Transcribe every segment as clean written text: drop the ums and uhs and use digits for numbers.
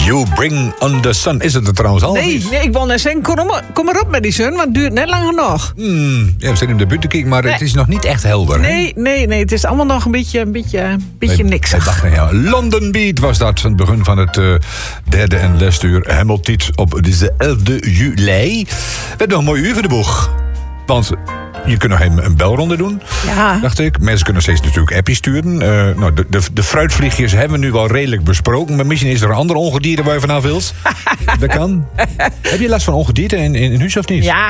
You Bring on the Sun. Is het er trouwens al? Nee, ik wil net zeggen, kom maar op met die zon, want het duurt net lang genoeg. Ja, we zitten in de buurt te kijken, maar het is nog niet echt helder. Nee, het is allemaal nog een beetje niks. London Beat was dat, het begin van het derde en laatste uur. Hemeltiet op deze 11e juli. We hebben nog een mooi uur voor de boeg. Want je kunt nog een belronde doen, dacht ik. Mensen kunnen steeds natuurlijk appjes sturen. De fruitvliegjes hebben we nu wel redelijk besproken. Maar misschien is er een ander ongedierte waar je vanaf wilt. Dat kan. Heb je last van ongedierte in huis of niet? Ja,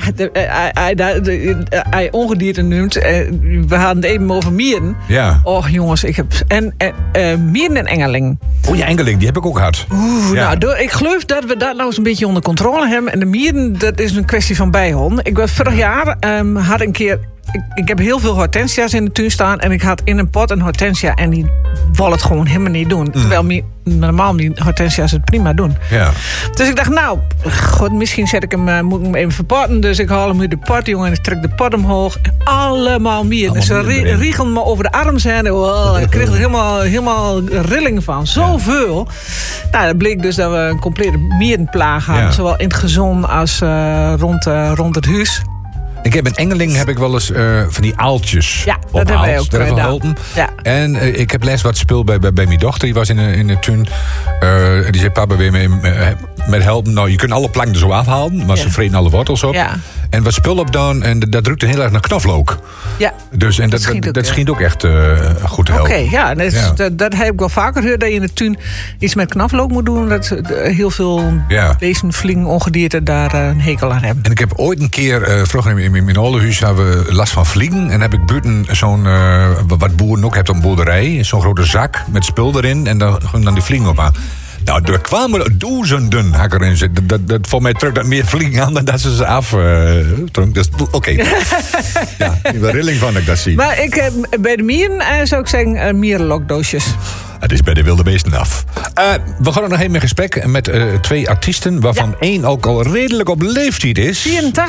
hij ongedierte noemt. We hadden het even over mieren. Ja. Och jongens, ik heb... mieren en engeling. Oh ja, engeling, die heb ik ook gehad. Ik geloof dat we dat nou eens een beetje onder controle hebben. En de mieren, dat is een kwestie van bijhouden. Ik was vorig jaar, had een keer... Ik heb heel veel hortensia's in de tuin staan. En ik had in een pot een hortensia. En die wil het gewoon helemaal niet doen. Terwijl normaal die hortensia's het prima doen. Ja. Dus ik dacht, misschien moet ik hem even verpotten. Dus ik haal hem uit de pot, jongen. En ik trek de pot omhoog. En allemaal mieren. Dus ze riegelen me over de arm zijn. Ik kreeg er helemaal rilling van. Zoveel. Dat bleek dus dat we een complete mierenplaag hadden. Ja. Zowel in het gezond als rond het huis. Ik heb een engeling wel eens van die aaltjes. Ja, dat hebben wij ook gedaan. Ja. En ik heb les wat spul bij mijn dochter. Die was in de tuin. Die zei, papa, wil je mee met helpen? Nou, je kunt alle planken er zo afhalen. Maar ze vreten alle wortels op. Ja. En wat spul op dan. En dat drukte heel erg naar knoflook. Ja. Dus, en dat schijnt ook echt goed te helpen. Oké, dat heb ik wel vaker gehoord. Dat je in de tuin iets met knoflook moet doen. Dat heel veel wezen, flink ongedierte daar een hekel aan hebben. En ik heb ooit een keer, vroeger in mijn oude huis, hebben we last van vliegen. En heb ik buiten zo'n, wat boeren ook hebben op een boerderij. Zo'n grote zak met spul erin. En daar ging dan die vliegen op aan. Nou, er kwamen duizenden hakken in zitten. Dat voor mij trok dat meer vliegen aan dan dat ze af trok. Dus oké. Ja, ik ben rilling van dat ik dat zie. Maar bij de mieren zou ik zeggen mierenlokdoosjes. Het is bij de wilde beesten af. We gaan nog even in gesprek met 2 artiesten... waarvan één ook al redelijk op leeftijd is.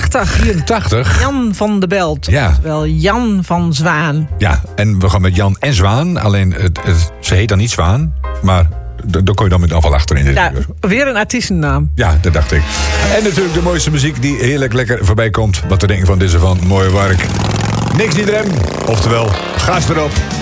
84. Jan van de Belt. Ja. Oftewel Jan van Zwaan. Ja, en we gaan met Jan en Zwaan. Alleen, ze heet dan niet Zwaan, maar... Daar kon je dan met afval achterin zitten. Ja, weer een artiestennaam. Ja, dat dacht ik. En natuurlijk de mooiste muziek die heerlijk lekker voorbij komt. Wat te denken van deze van mooie werk. Niks niet rem. Oftewel, gas erop.